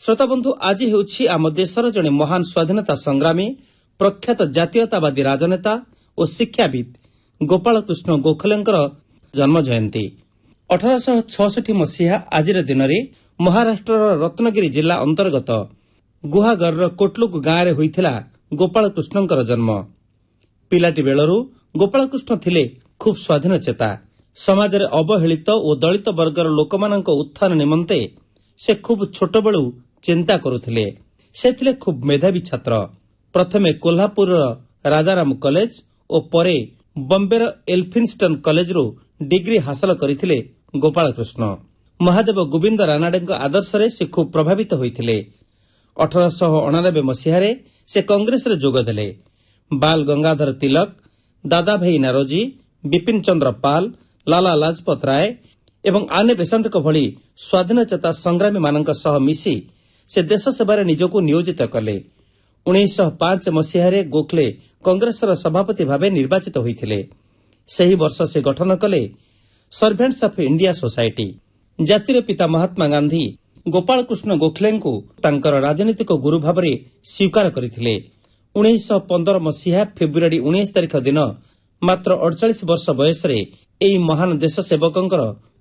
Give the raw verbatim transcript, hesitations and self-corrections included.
श्रोताबंधु आज हेउछि आम देशर जने महान स्वाधीनता संग्रामी प्रख्यात जातीयतावादी राजनेता और शिक्षाविद गोपाल कृष्ण गोखलेंकर जन्म जयंती। अठारह छठी मसीहा आज दिन में महाराष्ट्र रत्नगिरी जिला अंतर्गत गुहागर कोटलुक गाँव में होइथिला गोपाल कृष्णकर जन्म। पिलाटी बेलरू गोपाल कृष्ण थिले खूब स्वाधीन चेता। समाज रे अवहेलित और दलित वर्गर लोकमानक उत्थान निमंते से खूब छोट बेलू चिंता करुथिले। से थिले खूब मेधावी छात्र। प्रथमे कोल्हापुर राजाराम कॉलेज और परे बॉम्बेर एल्फिंस्टन कॉलेज रो डिग्री हासिल करथिले गोपाल कृष्ण। महादेव गोविंद रानाडेଙ୍କ आदर्शरे से खूब प्रभावित होइथिले। अठारह अणानबे मसीहारे से कांग्रेस रे जोग देले। बाल गंगाधर तिलक, दादा भाई नारोजी, बिपिन चंद्र पाल, लाला लाजपत राय एवं आने बेसेंटक भली स्वाधीनचेता संग्रामी मानक सह मिसी से देश सेवारे निजको नियोजित कले। उन्नीस पांच मसीहारे गोखले कांग्रेसर सभापति भावे निर्वाचित होइथिले। सही वर्ष से गठन कले सर्वेंट्स ऑफ इंडिया सोसाइटी। जातिर पिता महात्मा गांधी गोपाल कृष्ण गोखलेंकु तांकर राजनीतिक गुरु भावरे स्वीकार करथिले। उन्नीस पंद्रह मसीहा फेब्रुआरी उन्नीस तारिख दिन मात्र अड़तालीस वर्ष बयस रे एई महान देश सेवकंकर